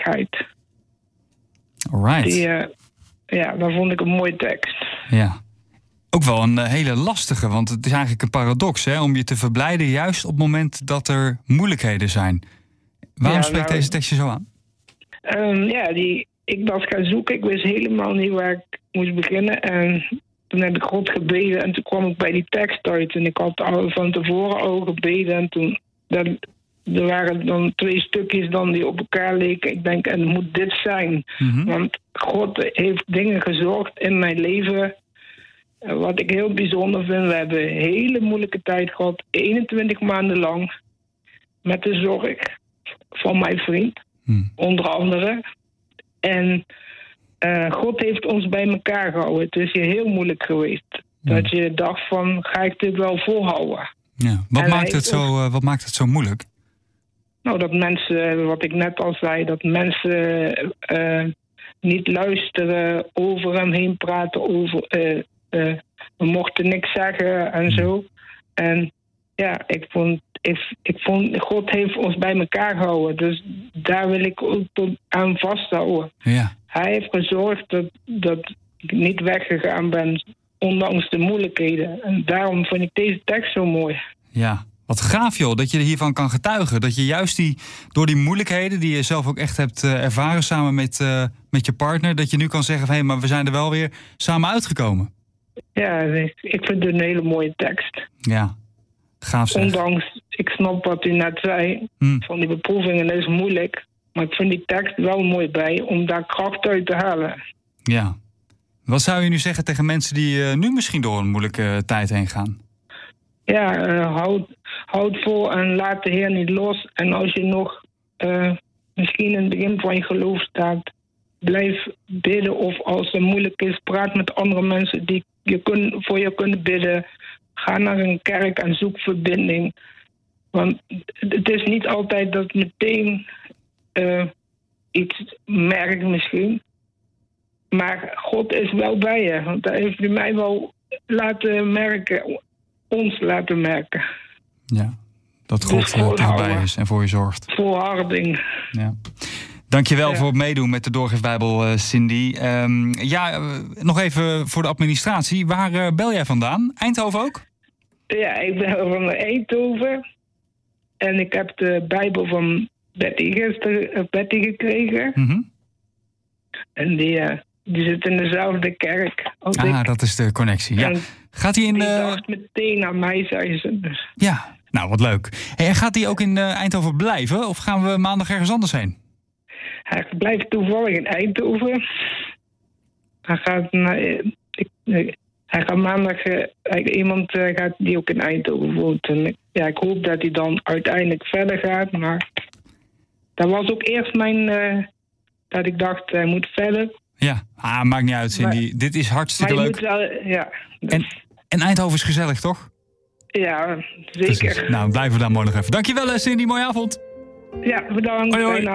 eerlijkheid. Alright. Dat vond ik een mooie tekst. Ja. Ook wel een hele lastige, want het is eigenlijk een paradox, hè, om je te verblijden juist op het moment dat er moeilijkheden zijn. Waarom spreekt deze tekst je zo aan? Ik was gaan zoeken. Ik wist helemaal niet waar ik moest beginnen. En toen heb ik God gebeden en toen kwam ik bij die tekst uit. En ik had al van tevoren al gebeden. En toen, er waren dan 2 stukjes dan die op elkaar leken. Ik denk, en het moet dit zijn. Mm-hmm. Want God heeft dingen gezorgd in mijn leven. Wat ik heel bijzonder vind. We hebben een hele moeilijke tijd gehad. 21 maanden lang. Met de zorg van mijn vriend. Onder andere. En God heeft ons bij elkaar gehouden. Het is hier heel moeilijk geweest. Dat je dacht van, ga ik dit wel volhouden? Ja. Wat maakt het zo moeilijk? Nou, dat mensen, wat ik net al zei, dat mensen niet luisteren, over hem heen praten, we mochten niks zeggen en zo. En ja, ik vond God heeft ons bij elkaar gehouden. Dus daar wil ik ook aan vasthouden. Ja. Hij heeft gezorgd dat ik niet weggegaan ben, ondanks de moeilijkheden. En daarom vind ik deze tekst zo mooi. Ja, wat gaaf joh, dat je er hiervan kan getuigen. Dat je juist door die moeilijkheden die je zelf ook echt hebt ervaren samen met je partner, dat je nu kan zeggen van hé, maar we zijn er wel weer samen uitgekomen. Ja, ik vind het een hele mooie tekst. Ja, gaaf zeg. Ondanks, ik snap wat u net zei, van die beproevingen is moeilijk. Maar ik vind die tekst wel mooi bij om daar kracht uit te halen. Ja. Wat zou je nu zeggen tegen mensen die nu misschien door een moeilijke tijd heen gaan? Ja, houd vol en laat de Heer niet los. En als je nog misschien in het begin van je geloof staat, blijf bidden. Of als het moeilijk is, praat met andere mensen die voor je kunnen bidden. Ga naar een kerk en zoek verbinding. Want het is niet altijd dat meteen iets merkt misschien. Maar God is wel bij je. Want hij heeft mij wel laten merken, ons laten merken. Ja, dat God dichtbij is en voor je zorgt. Volharding. Ja. Dankjewel voor het meedoen met de Doorgeefbijbel, Cindy. Nog even voor de administratie. Waar bel jij vandaan? Eindhoven ook? Ja, ik ben van Eindhoven. En ik heb de Bijbel van Betty gekregen. Mm-hmm. En die zit in dezelfde kerk als ik. Dat is de connectie. Ja. Gaat hij in die dacht meteen aan mij, zei ze. Dus. Ja, nou wat leuk. En gaat hij ook in Eindhoven blijven? Of gaan we maandag ergens anders heen? Hij blijft toevallig in Eindhoven. Hij gaat maandag... iemand gaat die ook in Eindhoven woont. En ik hoop dat hij dan uiteindelijk verder gaat. Maar dat was ook eerst dat ik dacht, hij moet verder. Ja, maakt niet uit, Cindy. Maar, dit is hartstikke leuk. Dus. En Eindhoven is gezellig, toch? Ja, zeker. Precies. Nou, blijven we daar mooi nog even. Dankjewel, Cindy. Mooie avond. Ja, bedankt. Hoi, hoi.